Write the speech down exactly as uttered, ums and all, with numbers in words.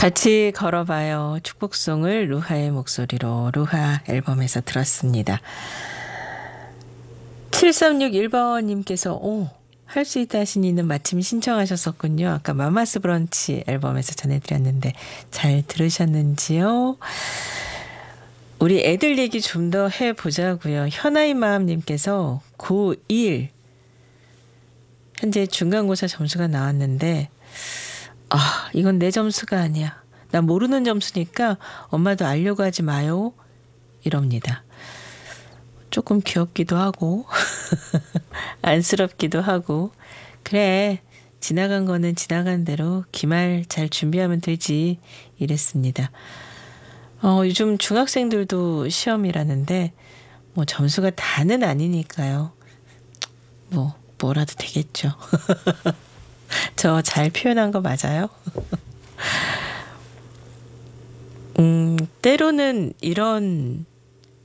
같이 걸어봐요. 축복송을 루하의 목소리로 루하 앨범에서 들었습니다. 칠삼육일 번님께서 오, 할 수 있다 하시니는 마침 신청하셨었군요. 아까 마마스 브런치 앨범에서 전해드렸는데 잘 들으셨는지요? 우리 애들 얘기 좀 더 해보자고요. 현아의 마음님께서 고일 현재 중간고사 점수가 나왔는데 아, 이건 내 점수가 아니야. 나 모르는 점수니까 엄마도 알려고 하지 마요. 이럽니다. 조금 귀엽기도 하고 안쓰럽기도 하고 그래 지나간 거는 지나간 대로 기말 잘 준비하면 되지 이랬습니다. 어, 요즘 중학생들도 시험이라는데 뭐 점수가 다는 아니니까요. 뭐 뭐라도 되겠죠. 저 잘 표현한 거 맞아요? 음, 때로는 이런